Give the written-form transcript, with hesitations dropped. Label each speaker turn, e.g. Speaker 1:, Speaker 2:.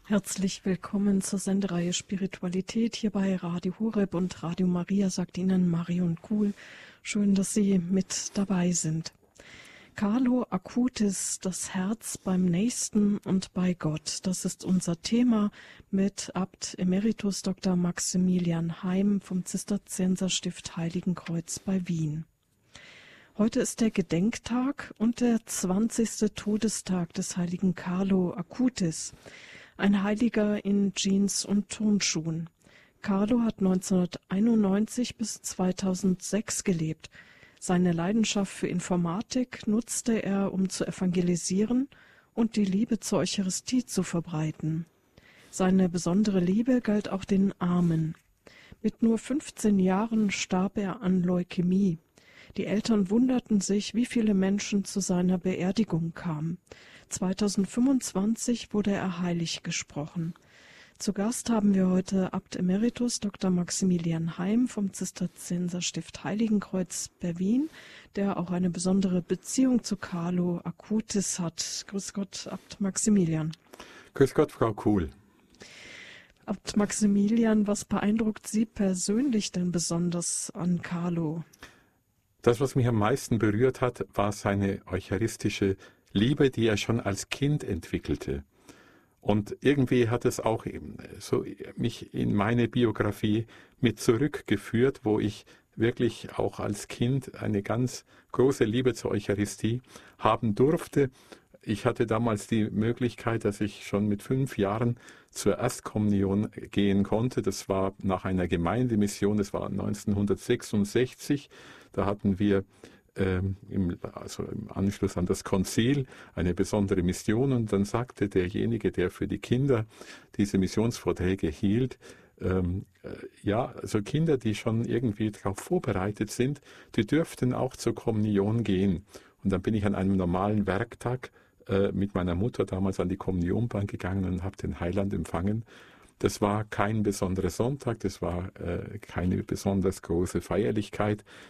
Speaker 1: Herzlich willkommen zur Sendereihe Spiritualität hier bei Radio Horeb und Radio Maria, sagt Ihnen Marion Kuhl. Schön, dass Sie mit dabei sind. Carlo Acutis, das Herz beim Nächsten und bei Gott. Das ist unser Thema mit Abt Emeritus Dr. Maximilian Heim vom Zisterzienserstift Heiligenkreuz bei Wien. Heute ist der Gedenktag und der 20. Todestag des heiligen Carlo Acutis, ein Heiliger in Jeans und Turnschuhen. Carlo hat 1991 bis 2006 gelebt. Seine Leidenschaft für Informatik nutzte er, um zu evangelisieren und die Liebe zur Eucharistie zu verbreiten. Seine besondere Liebe galt auch den Armen. Mit nur 15 Jahren starb er an Leukämie. Die Eltern wunderten sich, wie viele Menschen zu seiner Beerdigung kamen. 2025 wurde er heilig gesprochen. Zu Gast haben wir heute Abt Emeritus Dr. Maximilian Heim vom Zisterzienserstift Heiligenkreuz bei Wien, der auch eine besondere Beziehung zu Carlo Acutis hat. Grüß Gott, Abt Maximilian.
Speaker 2: Grüß Gott, Frau Kuhl.
Speaker 1: Abt Maximilian, was beeindruckt Sie persönlich denn besonders an Carlo?
Speaker 2: Das, was mich am meisten berührt hat, war seine eucharistische Liebe, die er schon als Kind entwickelte. Und irgendwie hat es auch so mich in meine Biografie mit zurückgeführt, wo ich wirklich auch als Kind eine ganz große Liebe zur Eucharistie haben durfte. Ich hatte damals die Möglichkeit, dass ich schon mit 5 Jahren zur Erstkommunion gehen konnte. Das war nach einer Gemeindemission, das war 1966. Da hatten wir im Anschluss an das Konzil eine besondere Mission, und dann sagte derjenige, der für die Kinder diese Missionsvorträge hielt, also Kinder, die schon irgendwie darauf vorbereitet sind, die dürften auch zur Kommunion gehen. Und dann bin ich an einem normalen Werktag mit meiner Mutter damals an die Kommunionbank gegangen und habe den Heiland empfangen. Das war kein besonderer Sonntag, das war keine besonders große Feierlichkeit,